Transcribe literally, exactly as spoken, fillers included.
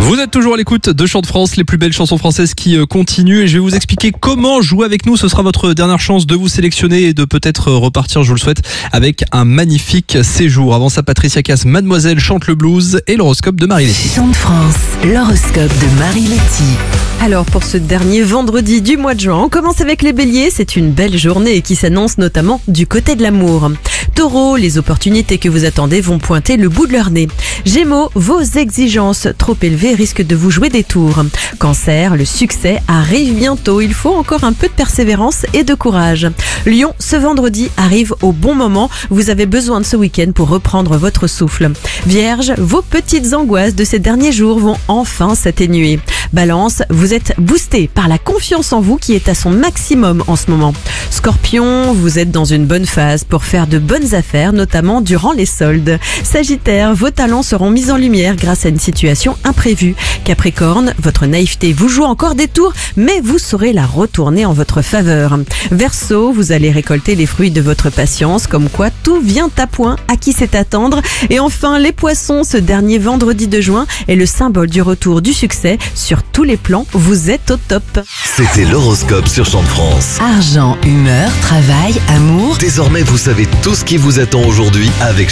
Vous êtes toujours à l'écoute de Chant de France, les plus belles chansons françaises qui continuent, et je vais vous expliquer comment jouer avec nous. Ce sera votre dernière chance de vous sélectionner et de peut-être repartir, je vous le souhaite, avec un magnifique séjour. Avant ça, Patricia Cass, Mademoiselle chante le blues et l'horoscope de Marie-Letty. Chant de France, l'horoscope de Marie-Letty. Alors pour ce dernier vendredi du mois de juin, on commence avec les béliers. C'est une belle journée qui s'annonce notamment du côté de l'amour. Taureau, les opportunités que vous attendez vont pointer le bout de leur nez. Gémeaux, vos exigences trop élevées risquent de vous jouer des tours. Cancer, le succès arrive bientôt. Il faut encore un peu de persévérance et de courage. Lion, ce vendredi arrive au bon moment. Vous avez besoin de ce week-end pour reprendre votre souffle. Vierge, vos petites angoisses de ces derniers jours vont enfin s'atténuer. Balance, vous êtes boosté par la confiance en vous qui est à son maximum en ce moment. Scorpion, vous êtes dans une bonne phase pour faire de bonnes affaires, notamment durant les soldes. Sagittaire, vos talents seront mis en lumière grâce à une situation imprévue. Capricorne, votre naïveté vous joue encore des tours, mais vous saurez la retourner en votre faveur. Verseau, vous allez récolter les fruits de votre patience, comme quoi tout vient à point, à qui c'est attendre. Et enfin, les poissons, ce dernier vendredi de juin est le symbole du retour du succès. Sur tous les plans, vous êtes au top. C'était l'horoscope sur Chant de France. Argent, humeur, travail, amour. Désormais, vous savez tout ce qui vous attend aujourd'hui avec